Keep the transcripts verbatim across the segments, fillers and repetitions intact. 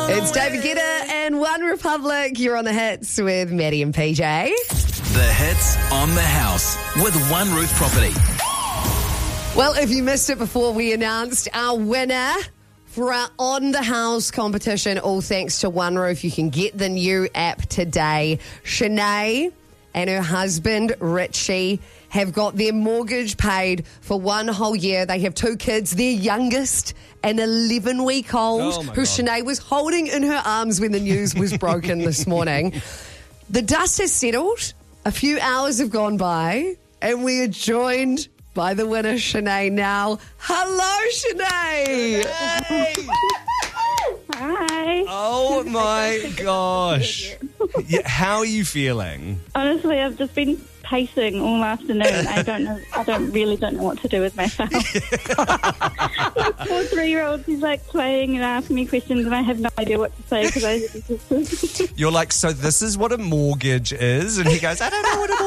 It's David Guetta and One Republic. You're on the hits with Maddie and P J. The hits on the house with One Roof Property. Well, if you missed it before, we announced our winner for our On the House competition, all thanks to One Roof. You can get the new app today. Shanae and her husband, Richie, have got their mortgage paid for one whole year. They have two kids. Their youngest, an eleven-week-old, Oh, who my God. Shanae was holding in her arms when the news was broken this morning. The dust has settled. A few hours have gone by, and we are joined by the winner, Shanae, now. Hello, Shanae! Hi. Oh my gosh. Yeah, how are you feeling? Honestly, I've just been pacing all afternoon. I don't know. I don't really don't know what to do with myself. My poor three-year-old, he's like playing and asking me questions, and I have no idea what to say because I. Just... You're like, so this is what a mortgage is? And he goes, I don't know what a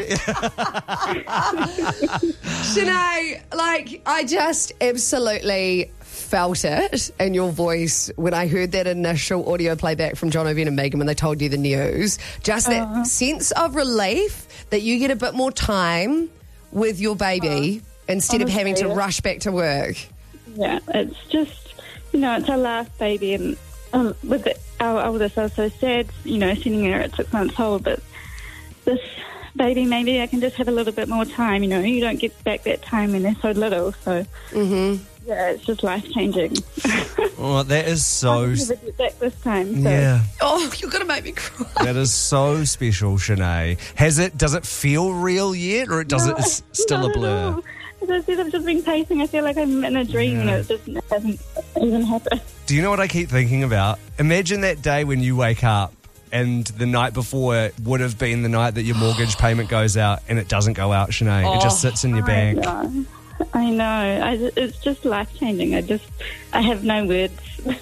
mortgage is. Shanae, like, I just absolutely felt it in your voice when I heard that initial audio playback from John Owen and Megan when they told you the news. Just that Uh-huh. sense of relief that you get a bit more time with your baby instead of having to Honestly, rush back to work. Yeah, it's just you know, it's our last baby, and um, with the, our oldest, I was so sad, you know, sending her at six months old. But this baby, maybe I can just have a little bit more time. You know, you don't get back that time when they're so little. So. Mm-hmm. Yeah, it's just life-changing. Oh, that is so... I'll never get back this time. So. Yeah, Oh, you're going to make me cry. that is so special, Shanae. Has it, does it feel real yet, or does it is still Not a at blur? all. As I said, I've just been pacing. I feel like I'm in a dream and it just hasn't even happened. Do you know what I keep thinking about? Imagine that day when you wake up and the night before would have been the night that your mortgage payment goes out and it doesn't go out, Shanae. It just sits in your bank. I know. I know. I, it's just life-changing. I just, I have no words.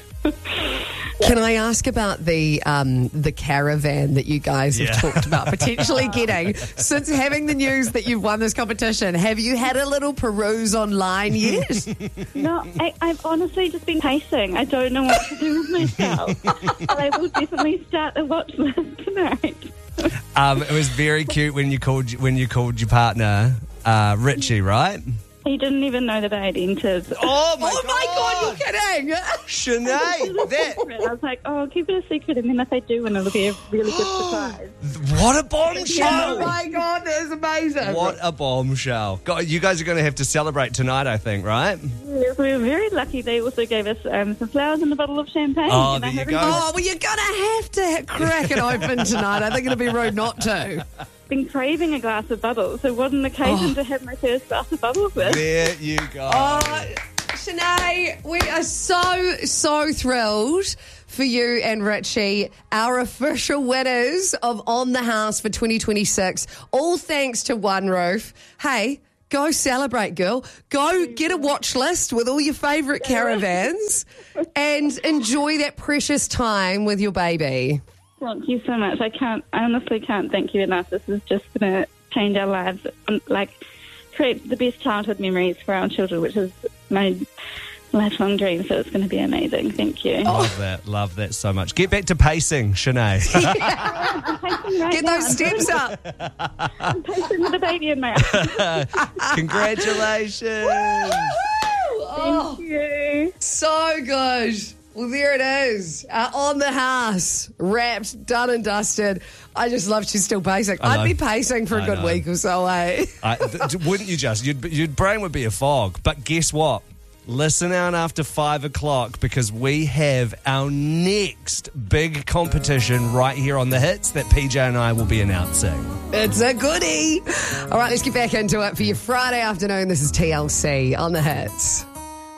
Can I ask about the um, the caravan that you guys have Yeah. talked about potentially getting since having the news that you've won this competition? Have you had a little peruse online yet? No, I, I've honestly just been pacing. I don't know what to do with myself. But I will definitely start the watch list tonight. Um, it was very cute when you called when you called your partner uh, Richie, right? He didn't even know that I had entered. Oh my Oh my God, you're kidding! Shanae, that I was like, oh, keep it a secret, and then if I do win, it'll be a really good surprise. what a Oh bombshell! my God, that's amazing. What a bombshell! God, you guys are going to have to celebrate tonight, I think, right? Yes, we were very lucky. They also gave us um, some flowers and a bottle of champagne. Oh, and I there you haven't go. Oh, well, you're going to have to crack it open tonight. I think it'll be rude not to. been craving a glass of bubbles, so what an occasion Oh. to have my first glass of bubbles with. There you go. Oh, Shanae, we are so, so thrilled for you and Richie, our official winners of On the House for twenty twenty-six, all thanks to One Roof. Hey, go celebrate, girl. Go get a watch list with all your favourite caravans and enjoy that precious time with your baby. Thank you so much. I can't, I honestly can't thank you enough. This is just going to change our lives, um, like create the best childhood memories for our children, which is my lifelong dream. So it's going to be amazing. Thank you. Love that. Love that so much. Get back to pacing, Shanae. I'm pacing right Get now. those I'm steps doing- up. I'm pacing with a baby in my arms. Congratulations. Oh, Thank you. so good. Well, there it is. Uh, on the house. Wrapped, done and dusted. I just love she's still pacing. I know. I'd be pacing for a I good know. week or so, eh? I, th- wouldn't you just? You'd, your brain would be a fog. But guess what? Listen out after five o'clock because we have our next big competition right here on The Hits that P J and I will be announcing. It's a goodie. All right, let's get back into it for your Friday afternoon. This is T L C on The Hits.